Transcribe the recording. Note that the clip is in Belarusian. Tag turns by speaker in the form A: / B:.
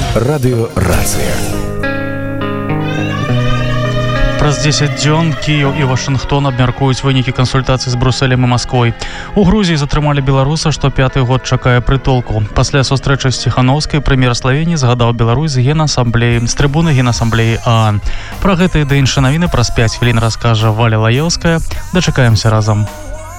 A: Радыёрацыя.
B: Праз 10 дзён Кіеў і Вашынгтон абмяркуюць вынікі кансультацый з Брусэлем і Масквой. У Грузіі затрымалі беларуса, што 5-й год чакае прытулку. Пасля сустрэчы з Ціхановскай прэм'ер Славеніі згадаў Беларусь з генасамблеі, з трыбуны генасамблеі ААН. Пра гэта і да іншыя навіны праз 5 хвілін раскажа Валя Лаеўская. Дачакаемся разам.